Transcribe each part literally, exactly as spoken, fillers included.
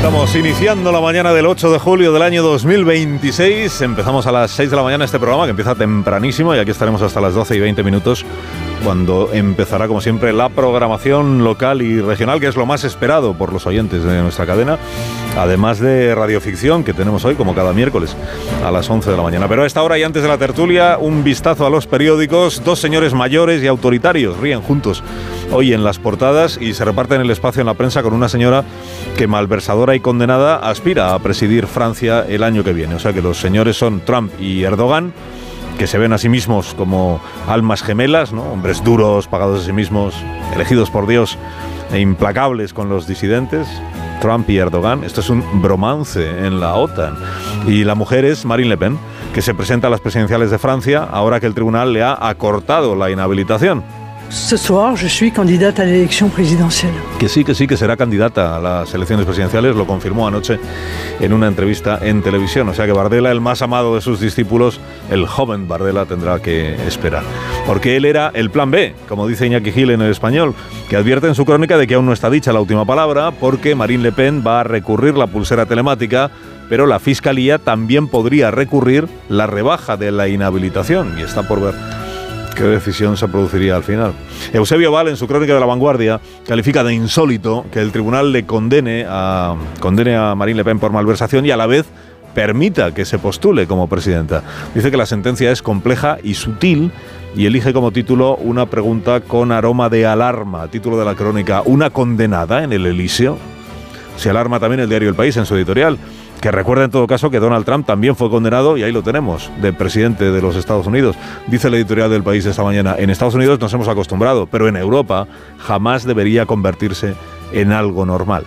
Estamos iniciando la mañana del ocho de julio del año dos mil veintiséis. Empezamos a las seis de la mañana este programa, que empieza tempranísimo, y aquí estaremos hasta las doce y veinte minutos, cuando empezará, como siempre, la programación local y regional, que es lo más esperado por los oyentes de nuestra cadena, además de radioficción, que tenemos hoy, como cada miércoles, a las once de la mañana. Pero a esta hora y antes de la tertulia, un vistazo a los periódicos. Dos señores mayores y autoritarios ríen juntos hoy en las portadas y se reparten el espacio en la prensa con una señora que, malversadora y condenada, aspira a presidir Francia el año que viene. O sea que los señores son Trump y Erdogan, que se ven a sí mismos como almas gemelas, ¿no? Hombres duros, pagados de sí mismos, elegidos por Dios e implacables con los disidentes. Trump y Erdogan, esto es un bromance en la OTAN. Y la mujer es Marine Le Pen, que se presenta a las presidenciales de Francia ahora que el tribunal le ha acortado la inhabilitación. Ce soir, je suis candidate à l'élection présidentielle. Que sí, que sí, que será candidata a las elecciones presidenciales, lo confirmó anoche en una entrevista en televisión. O sea que Bardella, el más amado de sus discípulos, el joven Bardella, tendrá que esperar. Porque él era el plan B, como dice Iñaki Gil en El Español, que advierte en su crónica de que aún no está dicha la última palabra, porque Marine Le Pen va a recurrir la pulsera telemática, pero la Fiscalía también podría recurrir la rebaja de la inhabilitación, y está por ver qué decisión se produciría al final. Eusebio Val, en su crónica de La Vanguardia, califica de insólito que el tribunal le condene a, condene a Marine Le Pen por malversación y a la vez permita que se postule como presidenta. Dice que la sentencia es compleja y sutil y elige como título una pregunta con aroma de alarma. Título de la crónica: ¿una condenada en el Elíseo? Se alarma también el diario El País en su editorial, que recuerda en todo caso que Donald Trump también fue condenado, y ahí lo tenemos, de presidente de los Estados Unidos. Dice el editorial del País esta mañana: en Estados Unidos nos hemos acostumbrado, pero en Europa jamás debería convertirse en algo normal.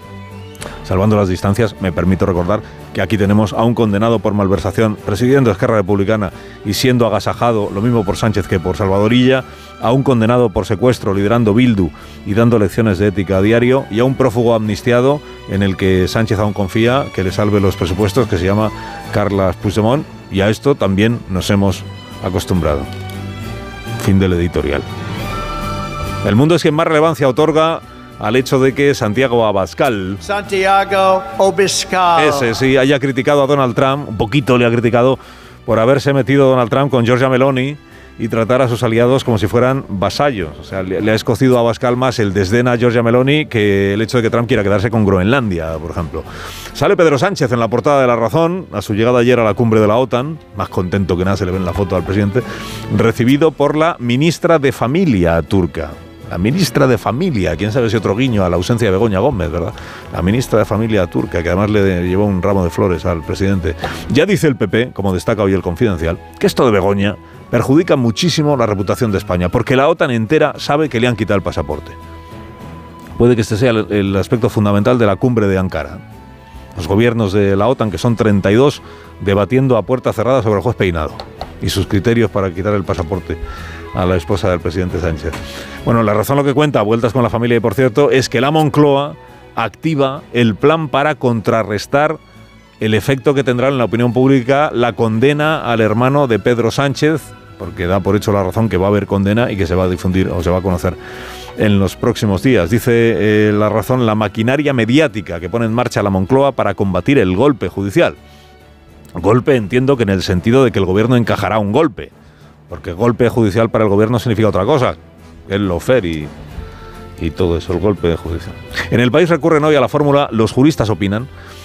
Salvando las distancias, me permito recordar que aquí tenemos a un condenado por malversación presidiendo Esquerra Republicana y siendo agasajado, lo mismo por Sánchez que por Salvador Illa, a un condenado por secuestro liderando Bildu y dando lecciones de ética a diario, y a un prófugo amnistiado en el que Sánchez aún confía que le salve los presupuestos, que se llama Carles Puigdemont, y a esto también nos hemos acostumbrado. Fin del editorial. El Mundo es quien más relevancia otorga al hecho de que Santiago Abascal, Santiago Abascal, ese sí, haya criticado a Donald Trump, un poquito le ha criticado por haberse metido Donald Trump con Giorgia Meloni y tratar a sus aliados como si fueran vasallos. O sea, le, le ha escocido a Abascal más el desdén a Giorgia Meloni que el hecho de que Trump quiera quedarse con Groenlandia, por ejemplo. Sale Pedro Sánchez en la portada de La Razón, a su llegada ayer a la cumbre de la OTAN, más contento que nada, se le ve en la foto al presidente, recibido por la ministra de Familia turca. La ministra de Familia, quién sabe si otro guiño a la ausencia de Begoña Gómez, ¿verdad? La ministra de Familia turca, que además le llevó un ramo de flores al presidente. Ya dice el P P, como destaca hoy el Confidencial, que esto de Begoña perjudica muchísimo la reputación de España, porque la OTAN entera sabe que le han quitado el pasaporte. Puede que este sea el, el aspecto fundamental de la cumbre de Ankara. Los gobiernos de la OTAN, que son treinta y dos, debatiendo a puerta cerrada sobre el juez Peinado y sus criterios para quitar el pasaporte a la esposa del presidente Sánchez. Bueno, La Razón lo que cuenta, vueltas con la familia, y por cierto, es que la Moncloa activa el plan para contrarrestar el efecto que tendrá en la opinión pública la condena al hermano de Pedro Sánchez, porque da por hecho La Razón que va a haber condena y que se va a difundir o se va a conocer en los próximos días. Dice eh, La Razón: la maquinaria mediática que pone en marcha la Moncloa para combatir el golpe judicial. Golpe, entiendo que en el sentido de que el gobierno encajará un golpe, porque golpe judicial para el gobierno significa otra cosa, el lawfare y, y todo eso, el golpe judicial. En El País recurren hoy a la fórmula: los juristas opinan,